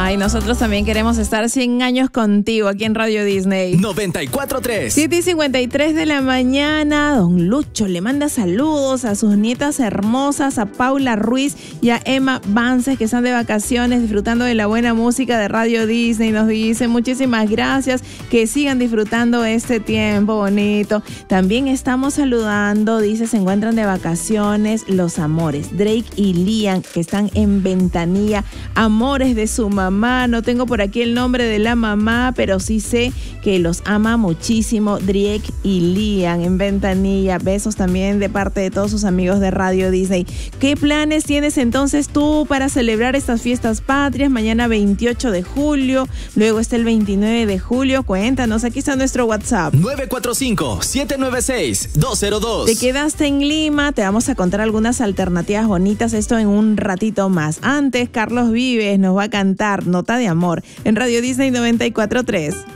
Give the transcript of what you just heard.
Ay, nosotros también queremos estar 100 años contigo aquí en Radio Disney. 94.3. 7:53 de la mañana. Don Lucho le manda saludos a sus nietas hermosas, a Paula Ruiz y a Emma Vances, que están de vacaciones disfrutando de la buena música de Radio Disney. Nos dice muchísimas gracias, que sigan disfrutando este tiempo bonito. También estamos saludando, dice, se encuentran de vacaciones los amores, Drake y Liam, que están en Ventanilla. Amores de su mamá, no tengo por aquí el nombre de la mamá, pero sí sé que los ama muchísimo, Drake y Liam en Ventanilla. Besos también de parte de todos sus amigos de Radio Disney. ¿Qué planes tienes entonces tú para celebrar estas fiestas patrias? Mañana 28 de julio, luego está el 29 de julio. Cuéntanos, aquí está nuestro WhatsApp. 945-796-202. Te quedaste en Lima, te vamos a contar algunas alternativas bonitas, esto en un ratito más. Antes, Carlos Vives nos va a cantar Nota de Amor en Radio Disney 94.3.